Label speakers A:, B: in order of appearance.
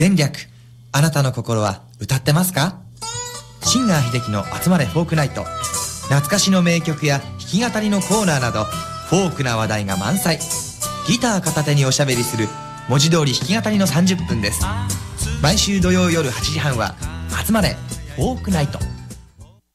A: 戦略、あなたの心は歌ってますか？シンガー秀樹の集まれフォークナイト。懐かしの名曲や弾き語りのコーナーなど、フォークな話題が満載。ギター片手におしゃべりする文字通り弾き語りの30分です。毎週土曜夜8時半は集まれフォークナイト。